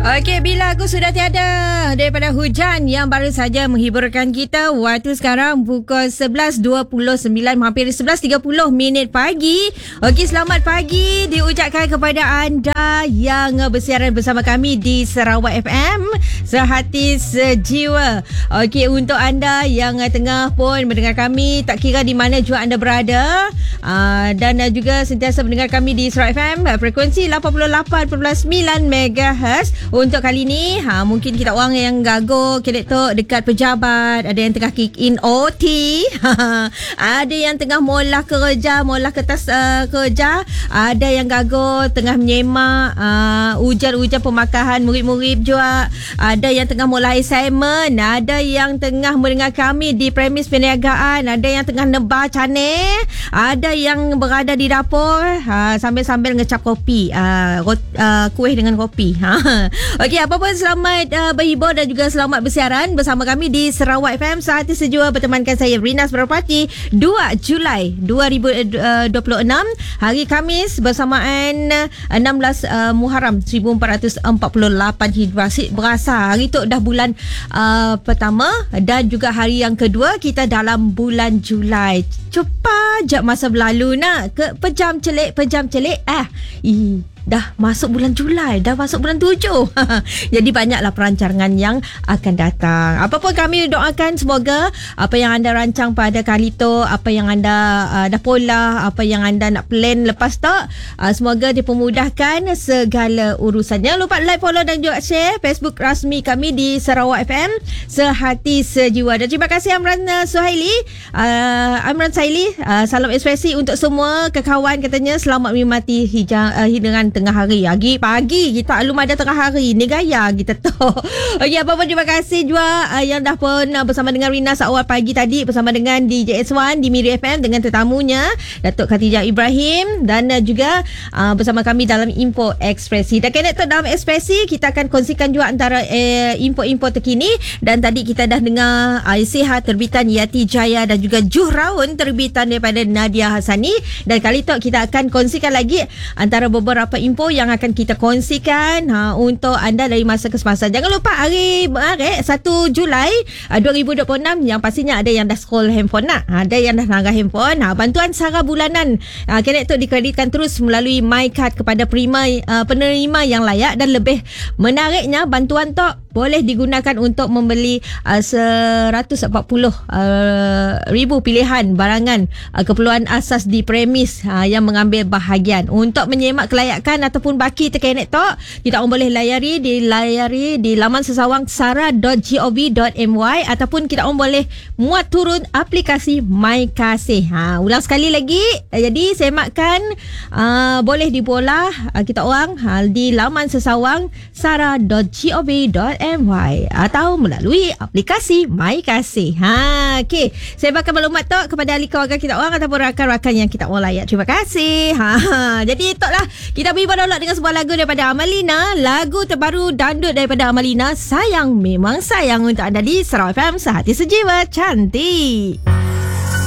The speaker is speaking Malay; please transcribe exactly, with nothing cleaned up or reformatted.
Okey, bila aku sudah tiada daripada hujan yang baru saja menghiburkan kita. Waktu sekarang pukul sebelas dua puluh sembilan, hampir sebelas tiga puluh minit pagi. Okey, selamat pagi diucapkan kepada anda yang bersiaran bersama kami di Sarawak F M, sehati sejiwa. Okey, untuk anda yang tengah pun mendengar kami, tak kira di mana juga anda berada, uh, dan juga sentiasa mendengar kami di Sarawak F M, frekuensi lapan puluh lapan perpuluhan sembilan megahertz. Untuk kali ni, ha, mungkin kita orang yang gago kedek tu dekat pejabat, ada yang tengah kick in O T, ada yang tengah molah kerja, molah kertas uh, kerja, ada yang gago tengah menyemak uh, ujar-ujar pemakahan murid-murid juga, ada yang tengah molah assignment, ada yang tengah mendengar kami di premis perniagaan, ada yang tengah nebah cane, ada yang berada di dapur uh, sambil-sambil ngecap kopi, uh, rot- uh, kuih dengan kopi. Okey, apa pun selamat uh, berhibur dan juga selamat bersiaran bersama kami di Sarawak F M, sehati sejiwa, bertemankan saya Rina Berpati. Dua Julai dua ribu dua puluh enam, hari Khamis, bersamaan enam belas uh, Muharram seribu empat ratus empat puluh lapan Hijrah. Berasa hari tu dah bulan uh, pertama dan juga hari yang kedua kita dalam bulan Julai. Cepat je masa berlalu nak. Ke pejam celik, pejam celik. Ah, ih. Dah masuk bulan Julai, dah masuk bulan tujuh. Jadi banyaklah perancangan yang akan datang. Apa pun kami doakan semoga apa yang anda rancang pada kali tu, apa yang anda uh, dah pola, apa yang anda nak plan lepas tu, uh, semoga dipermudahkan segala urusan. Jangan lupa like, follow dan juga share Facebook rasmi kami di Sarawak F M, sehati sejiwa. Dan terima kasih Amran uh, Suhaili, uh, Amran Saili, uh, salam ekspresi untuk semua kekawan, katanya selamat menikmati hijau, uh, hidangan tengah hari. Pagi pagi kita alum ada tengah hari ni, gaya kita tu. Okey, apa pun terima kasih juga uh, yang dah pun uh, bersama dengan Rina awal pagi tadi bersama dengan D J S one di Miri F M dengan tetamunya Datuk Khatijah Ibrahim, dan uh, juga uh, bersama kami dalam Info Ekspresi. Dan kena tu dalam Ekspresi kita akan kongsikan juga antara uh, info-info terkini, dan tadi kita dah dengar uh, Sihat terbitan Yati Jaya dan juga Juhraun terbitan daripada Nadia Hasani. Dan kali tu kita akan kongsikan lagi antara beberapa info yang akan kita kongsikan ha, untuk anda dari masa ke semasa. Jangan lupa hari eh, satu Julai dua ribu dua puluh enam, yang pastinya ada yang dah scroll handphone nak, ada yang dah langgar handphone. Ha, bantuan sara bulanan ha, kena tu dikreditkan terus melalui MyCard kepada prima, uh, penerima yang layak, dan lebih menariknya bantuan tu boleh digunakan untuk membeli uh, seratus empat puluh uh, ribu pilihan barangan uh, keperluan asas di premis uh, yang mengambil bahagian. Untuk menyemak kelayakan ataupun baki terkait tok, kita orang boleh layari di layari di laman sesawang sara dot gov dot my, ataupun kita orang boleh muat turun aplikasi MyKasih. Ha, ulang sekali lagi. Jadi semakkan uh, boleh dibola uh, kita orang uh, di laman sesawang sara dot gov dot my atau melalui aplikasi MyKasih. Ha, okey. Sebarkan maklumat tok kepada ahli keluarga kita orang ataupun rakan-rakan yang kita orang layak. Terima kasih. Ha, jadi toklah kita beri berdoa dengan sebuah lagu daripada Amalina, lagu terbaru dandut daripada Amalina, Sayang Memang Sayang, untuk anda di Sarawak F M, sehati sejiwa. Cantik.